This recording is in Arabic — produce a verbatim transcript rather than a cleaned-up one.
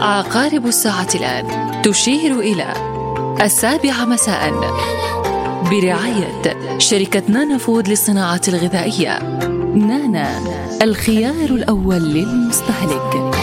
عقارب الساعة الآن تشير إلى السابعة مساء برعاية شركة نانا فود للصناعة الغذائية. نانا، الخيار الأول للمستهلك.